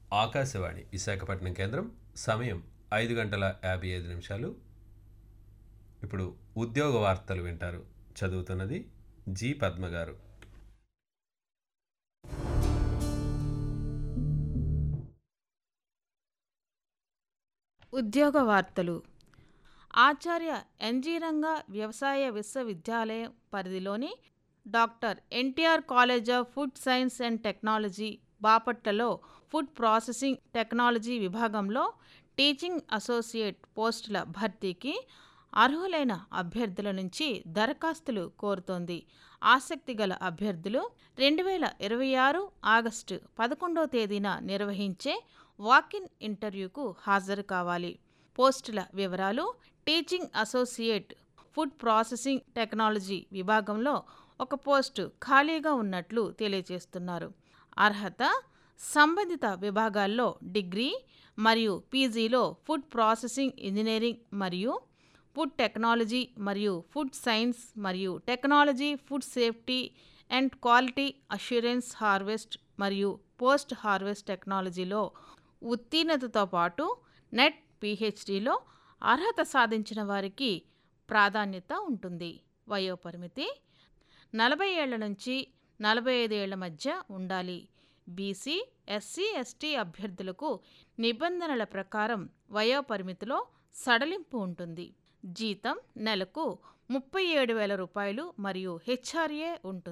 ఆకాశవాణి విశాఖపట్నం కేంద్రం. సమయం 5:55. ఇప్పుడు ఉద్యోగ వార్తలు వింటారు. చదువుతున్నది జి పద్మ గారు. ఉద్యోగ వార్తలు. ఆచార్య ఎన్జీ రంగా వ్యవసాయ విశ్వవిద్యాలయం పరిధిలోని doctor NTR college of food science and technology బాపట్లలో ఫుడ్ ప్రాసెసింగ్ టెక్నాలజీ విభాగంలో టీచింగ్ అసోసియేట్ పోస్టుల భర్తీకి అర్హులైన అభ్యర్థుల నుంచి దరఖాస్తులు కోరుతోంది. ఆసక్తిగల అభ్యర్థులు 2026 ఆగస్టు 11వ తేదీన నిర్వహించే వాకిన్ ఇంటర్వ్యూకు హాజరు కావాలి. పోస్టుల వివరాలు: teaching associate food processing technology విభాగంలో ఒక పోస్టు ఖాళీగా ఉన్నట్లు తెలియజేస్తున్నారు. అర్హత: సంబంధిత విభాగాల్లో డిగ్రీ మరియు పీజీలో ఫుడ్ ప్రాసెసింగ్ ఇంజనీరింగ్ మరియు ఫుడ్ టెక్నాలజీ మరియు ఫుడ్ సైన్స్ మరియు technology, food safety and quality assurance, harvest మరియు పోస్ట్ హార్వెస్ట్ టెక్నాలజీలో ఉత్తీర్ణతతో పాటు నెట్ పిహెచ్డిలో అర్హత సాధించిన వారికి ప్రాధాన్యత ఉంటుంది. వయోపరిమితి 40 ఏళ్ల నుంచి 45 ఏళ్ల మధ్య ఉండాలి. బీసీ, ఎస్సీ, ఎస్టీ అభ్యర్థులకు నిబంధనల ప్రకారం వయోపరిమితిలో సడలింపు ఉంటుంది. జీతం నెలకు 37,000 రూపాయలు మరియు హెచ్ఆర్ఏ ఉంటుంది.